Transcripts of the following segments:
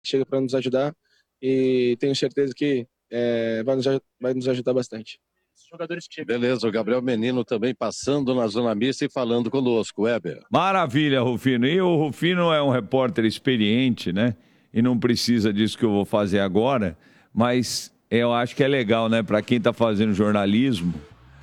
chega para nos ajudar e tenho certeza que vai nos ajudar bastante. Beleza, o Gabriel Menino também passando na zona mista e falando conosco, Weber. Maravilha, Rufino. E o Rufino é um repórter experiente, né? E não precisa disso que eu vou fazer agora, mas eu acho que é legal, né? Para quem está fazendo jornalismo,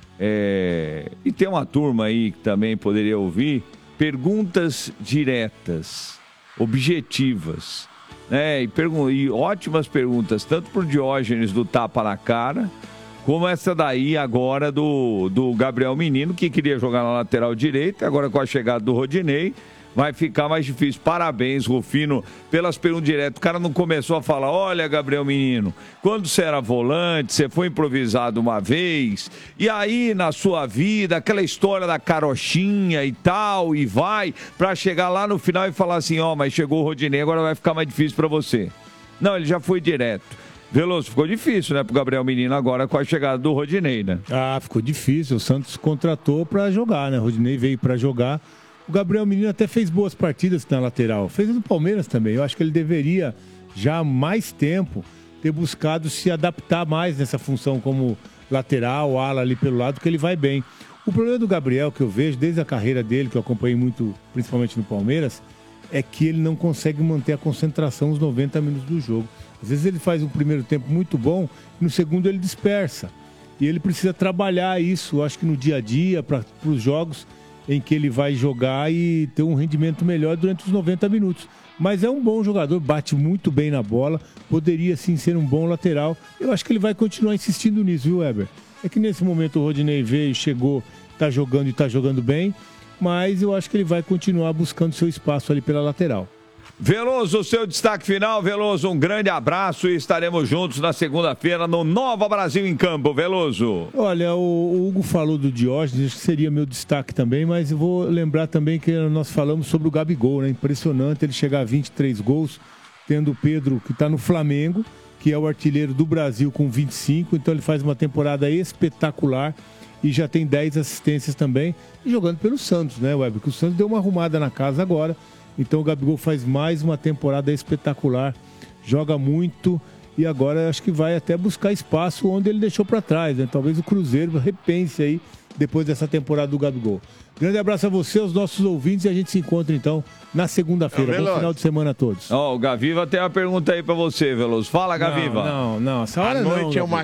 e tem uma turma aí que também poderia ouvir, perguntas diretas, objetivas, né? E ótimas perguntas, tanto para o Diógenes do Tapa na Cara, como essa daí agora do Gabriel Menino, que queria jogar na lateral direita, agora com a chegada do Rodinei, vai ficar mais difícil. Parabéns, Rufino, pelas perguntas diretas. O cara não começou a falar, olha, Gabriel Menino, quando você era volante, você foi improvisado uma vez, e aí na sua vida, aquela história da carochinha e tal, e vai, pra chegar lá no final e falar assim, mas chegou o Rodinei, agora vai ficar mais difícil pra você. Não, ele já foi direto. Veloso, ficou difícil, né, pro Gabriel Menino agora com a chegada do Rodinei, né? Ficou difícil. O Santos contratou pra jogar, né? O Rodinei veio pra jogar. O Gabriel Menino até fez boas partidas na lateral. Fez no Palmeiras também. Eu acho que ele deveria, já há mais tempo, ter buscado se adaptar mais nessa função como lateral, ala ali pelo lado, porque ele vai bem. O problema do Gabriel, que eu vejo desde a carreira dele, que eu acompanhei muito, principalmente no Palmeiras, é que ele não consegue manter a concentração os 90 minutos do jogo. Às vezes ele faz um primeiro tempo muito bom, e no segundo ele dispersa. E ele precisa trabalhar isso, acho que no dia a dia, para os jogos em que ele vai jogar e ter um rendimento melhor durante os 90 minutos. Mas é um bom jogador, bate muito bem na bola, poderia sim ser um bom lateral. Eu acho que ele vai continuar insistindo nisso, viu, Weber? É que nesse momento o Rodinei veio, chegou, está jogando e está jogando bem, mas eu acho que ele vai continuar buscando seu espaço ali pela lateral. Veloso, seu destaque final. Veloso, um grande abraço e estaremos juntos na segunda-feira no Nova Brasil em Campo. Veloso. Olha, o Hugo falou do Diógenes, acho que seria meu destaque também, mas eu vou lembrar também que nós falamos sobre o Gabigol, né? Impressionante ele chegar a 23 gols, tendo o Pedro, que está no Flamengo, que é o artilheiro do Brasil com 25, então ele faz uma temporada espetacular e já tem 10 assistências também, e jogando pelo Santos, né, Weber? Que o Santos deu uma arrumada na casa agora. Então o Gabigol faz mais uma temporada espetacular, joga muito e agora acho que vai até buscar espaço onde ele deixou para trás, né? Talvez o Cruzeiro repense aí depois dessa temporada do Gabigol. Grande abraço a você, aos nossos ouvintes, e a gente se encontra então na segunda-feira. Bom final de semana a todos. O Gaviva tem uma pergunta aí para você, Veloso. Fala, Gaviva. Não, essa hora não.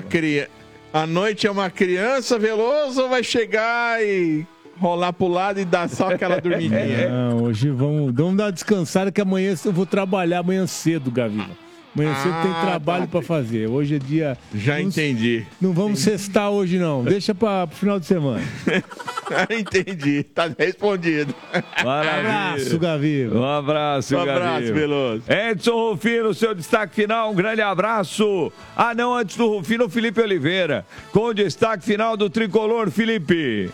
A noite é uma criança, Veloso vai chegar e rolar pro lado e dar só aquela dormidinha. Não, hoje vamos dar uma descansada, que amanhã eu vou trabalhar amanhã cedo, Gaviva. Amanhã cedo tem trabalho pra fazer. Hoje é dia... Já entendi. Não vamos sextar hoje, não. Deixa pro final de semana. Entendi. Tá respondido. Maravilha. Um abraço, Gaviva. Um abraço, Gaviva. Um abraço, Veloso. Edson Rufino, seu destaque final, um grande abraço. Não, antes do Rufino, Felipe Oliveira. Com o destaque final do Tricolor, Felipe.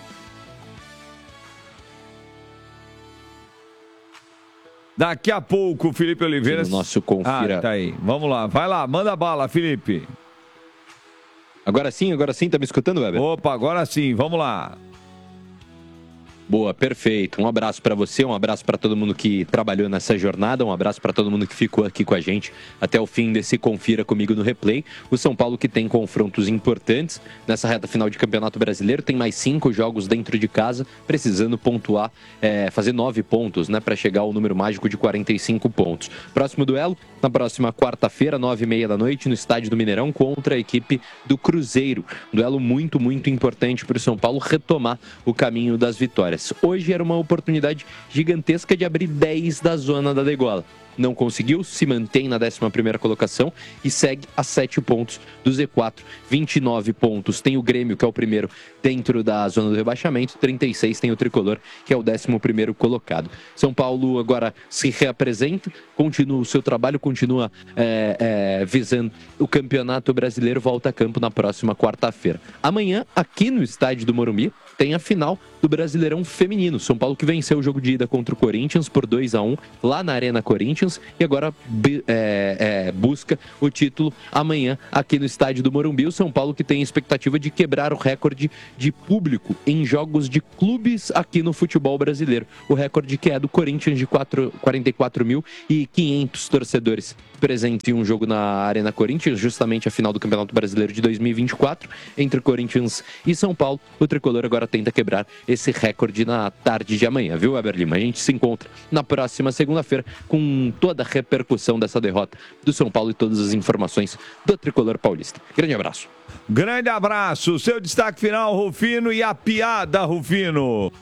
Daqui a pouco, o Felipe Oliveira... No nosso Confira. Tá aí. Vamos lá. Vai lá, manda bala, Felipe. Agora sim, tá me escutando, Weber? Opa, agora sim, vamos lá. Boa, perfeito. Um abraço para você, um abraço para todo mundo que trabalhou nessa jornada, um abraço para todo mundo que ficou aqui com a gente até o fim desse Confira Comigo no Replay. O São Paulo, que tem confrontos importantes nessa reta final de Campeonato Brasileiro, tem mais 5 jogos dentro de casa, precisando pontuar, fazer 9 pontos, né, para chegar ao número mágico de 45 pontos. Próximo duelo, na próxima quarta-feira, 9h30 da noite, no estádio do Mineirão, contra a equipe do Cruzeiro. Um duelo muito, muito importante para o São Paulo retomar o caminho das vitórias. Hoje era uma oportunidade gigantesca de abrir 10 da zona da degola. Não conseguiu, se mantém na 11ª colocação e segue a 7 pontos do Z4. 29 pontos tem o Grêmio, que é o primeiro dentro da zona do rebaixamento. 36 tem o Tricolor, que é o 11º colocado. São Paulo agora se reapresenta, continua o seu trabalho, continua visando o Campeonato Brasileiro, volta a campo na próxima quarta-feira. Amanhã, aqui no estádio do Morumbi, tem a final do Brasileirão Feminino. São Paulo que venceu o jogo de ida contra o Corinthians por 2-1 lá na Arena Corinthians. Corinthians e agora busca o título amanhã aqui no estádio do Morumbi. O São Paulo que tem expectativa de quebrar o recorde de público em jogos de clubes aqui no futebol brasileiro. O recorde que é do Corinthians de 44.500 torcedores presentes em um jogo na Arena Corinthians, justamente a final do Campeonato Brasileiro de 2024, entre Corinthians e São Paulo. O tricolor agora tenta quebrar esse recorde na tarde de amanhã, viu, Weber Lima? A gente se encontra na próxima segunda-feira com toda a repercussão dessa derrota do São Paulo e todas as informações do tricolor paulista. Grande abraço. Grande abraço. Seu destaque final, Rufino, e a piada, Rufino.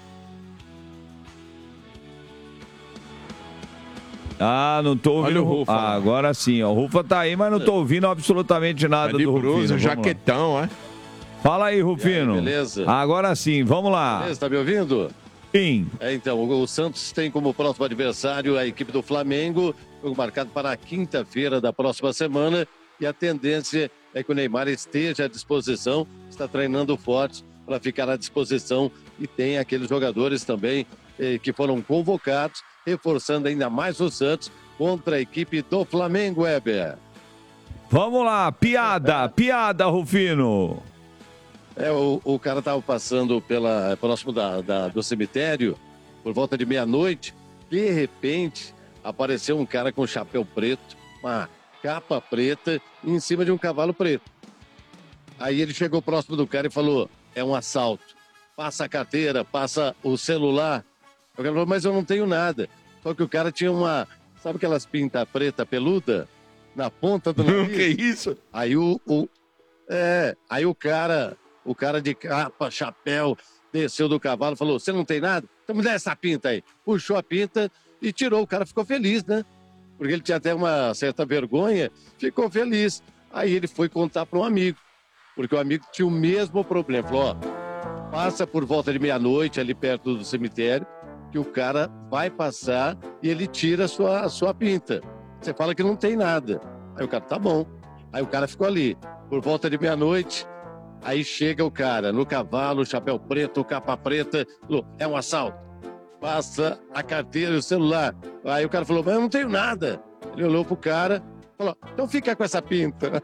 Ah, não tô ouvindo. Olha o Rufa. Ah, agora sim, ó. O Rufa tá aí, mas não tô ouvindo absolutamente nada do Rufino. Brusa, jaquetão, ó. Fala aí, Rufino. Aí, beleza? Agora sim, vamos lá. Beleza, tá me ouvindo? Sim. Então, o Santos tem como próximo adversário a equipe do Flamengo, jogo marcado para a quinta-feira da próxima semana, e a tendência é que o Neymar esteja à disposição, está treinando forte para ficar à disposição, e tem aqueles jogadores também que foram convocados, reforçando ainda mais o Santos contra a equipe do Flamengo, Weber. Vamos lá, piada, Rufino. O cara estava passando próximo do cemitério, por volta de meia-noite. De repente, apareceu um cara com chapéu preto, uma capa preta, em cima de um cavalo preto. Aí ele chegou próximo do cara e falou: é um assalto. Passa a carteira, passa o celular. O cara falou: mas eu não tenho nada. Só que o cara tinha sabe aquelas pintas preta peluda? Na ponta do nariz. Que isso? Aí aí o cara de capa, chapéu, desceu do cavalo, falou: você não tem nada? Então me dá essa pinta aí. Puxou a pinta e tirou. O cara ficou feliz, né? Porque ele tinha até uma certa vergonha, ficou feliz. Aí ele foi contar para um amigo, porque o amigo tinha o mesmo problema. Falou: ó, passa por volta de meia-noite ali perto do cemitério, que o cara vai passar e ele tira a sua pinta. Você fala que não tem nada. Aí o cara: tá bom. Aí o cara ficou ali, por volta de meia-noite. Aí chega o cara no cavalo, chapéu preto, capa preta, falou: é um assalto. Passa a carteira e o celular. Aí o cara falou: mas eu não tenho nada. Ele olhou pro cara, falou: então fica com essa pinta.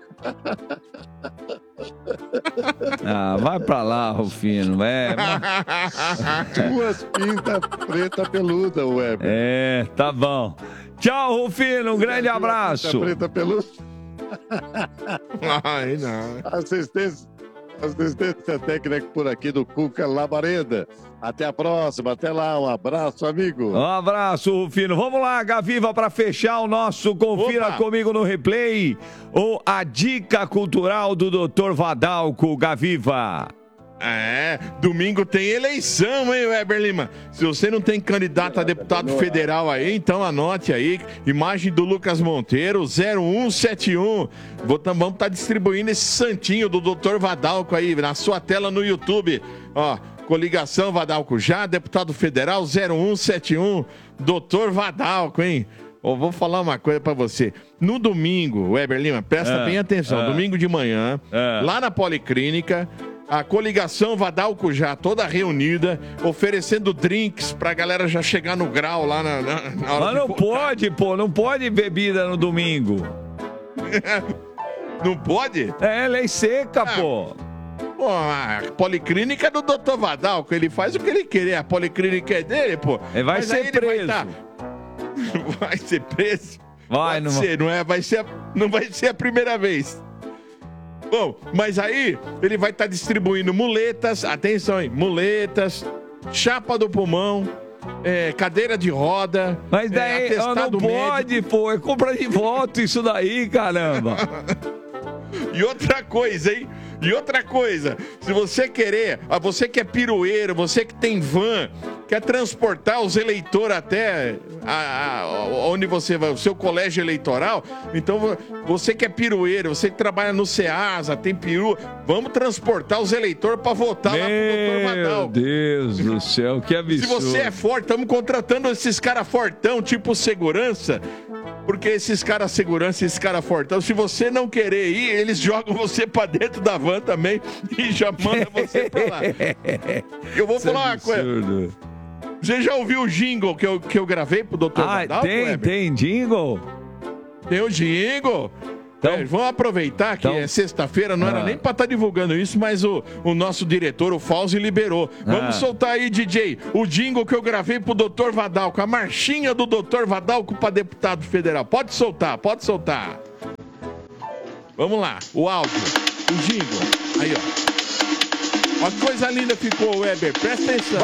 Ah, vai pra lá, Rufino. Duas pintas preta peluda, Weber. Tá bom. Tchau, Rufino. Um grande abraço. Preta peluda. Ai, não. Assistência técnica por aqui do Cuca Labareda. Até a próxima, até lá, um abraço, amigo. Um abraço, Rufino. Vamos lá, Gaviva, para fechar o nosso Confira Comigo no Replay, ou a dica cultural do Dr. Vadalco, Gaviva. Domingo tem eleição, hein, Weber Lima? Se você não tem candidato a deputado federal aí, então anote aí, imagem do Lucas Monteiro, 0171. Vamos estar distribuindo esse santinho do Dr. Vadalco aí na sua tela no YouTube. Ó, coligação Vadalco já, deputado federal 0171, Dr. Vadalco, hein? Vou falar uma coisa pra você. No domingo, Weber Lima, presta bem atenção, domingo de manhã, lá na Policlínica, a coligação Vadalco já toda reunida, oferecendo drinks pra galera já chegar no grau lá na hora. Mas não pode, pô, não pode bebida no domingo. Não pode? Lei seca, pô. Pô, a Policlínica é do Dr. Vadalco, ele faz o que ele querer, a Policlínica é dele, pô. Vai ser preso. Vai ser preso? Vai, não ser, não é? Não vai ser a primeira vez. Bom, mas aí ele vai estar distribuindo muletas, atenção aí, muletas, chapa do pulmão, cadeira de roda. Mas daí não pode, pô, é compra de voto isso daí, caramba. E outra coisa, hein? E outra coisa, se você querer, você que é pirueiro, você que tem van, quer transportar os eleitores até onde você vai, o seu colégio eleitoral, então você que é pirueiro, você que trabalha no Ceasa, tem peru, vamos transportar os eleitores para votar lá pro Dr. Vadalco. Meu Deus do céu, que absurdo. Se você é forte, estamos contratando esses caras fortão, tipo segurança, porque esses caras segurança, esses caras fortão, se você não querer ir, eles jogam você pra dentro da van também e já manda você pra lá. Eu vou falar uma coisa. Você já ouviu o jingle que eu gravei pro Dr. Vadal? Tem jingle? Tem o jingle? Então, vamos aproveitar que é sexta-feira, não era nem pra estar divulgando isso, mas o nosso diretor, o Fauzi, liberou. Vamos soltar aí, DJ, o jingle que eu gravei pro Dr. Vadalco, a marchinha do Dr. Vadalco pra deputado federal. Pode soltar, pode soltar. Vamos lá, o áudio, o jingle. Aí, ó. Olha que coisa linda ficou, Weber. Presta atenção.